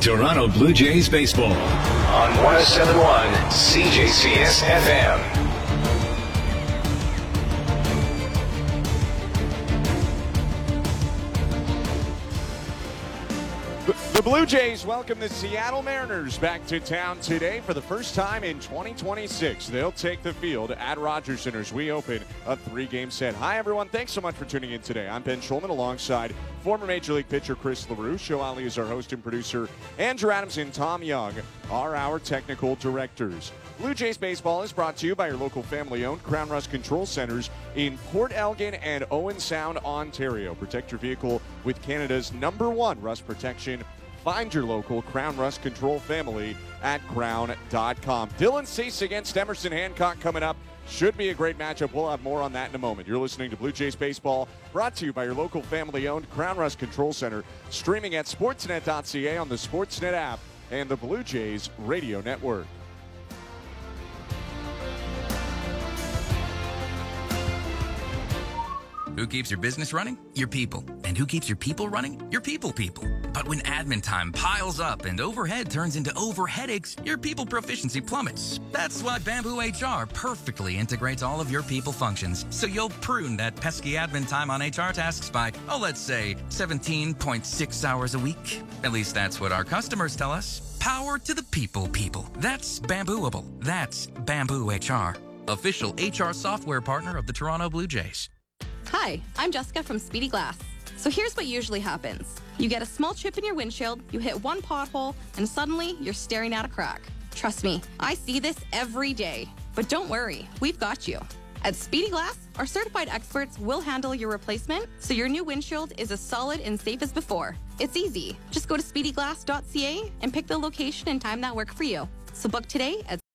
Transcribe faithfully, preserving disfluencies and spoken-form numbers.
Toronto Blue Jays baseball on one oh seven point one C J C S F M. The Blue Jays welcome the Seattle Mariners back to town today for the first time in twenty twenty-six. They'll take the field at Rogers Center as we open a three-game set. Hi, everyone. Thanks so much for tuning in today. I'm Ben Schulman alongside former Major League pitcher Chris LaRue. Show Ali is our host and producer. Andrew Adams and Tom Young are our technical directors. Blue Jays baseball is brought to you by your local family-owned Crown Rust Control Centers in Port Elgin and Owen Sound, Ontario. Protect your vehicle with Canada's number one rust protection. Find your local Crown Rust Control family at crown dot com. Dylan Cease against Emerson Hancock coming up. Should be a great matchup. We'll have more on that in a moment. You're listening to Blue Jays Baseball, brought to you by your local family-owned Crown Rust Control Center, streaming at sportsnet dot c a on the Sportsnet app and the Blue Jays Radio Network. Who keeps your business running? Your people. And who keeps your people running? Your people people. But when admin time piles up and overhead turns into over headaches, your people proficiency plummets. That's why Bamboo H R perfectly integrates all of your people functions, so you'll prune that pesky admin time on H R tasks by, oh, let's say seventeen point six hours a week. At least that's what our customers tell us. Power to the people people. That's Bambooable. That's Bamboo H R. Official H R software partner of the Toronto Blue Jays. Hi, I'm Jessica from Speedy Glass. So here's what usually happens. You get a small chip in your windshield, you hit one pothole, and suddenly you're staring at a crack. Trust me, I see this every day. But don't worry, we've got you. At Speedy Glass, our certified experts will handle your replacement so your new windshield is as solid and safe as before. It's easy. Just go to speedy glass dot c a and pick the location and time that work for you. So book today at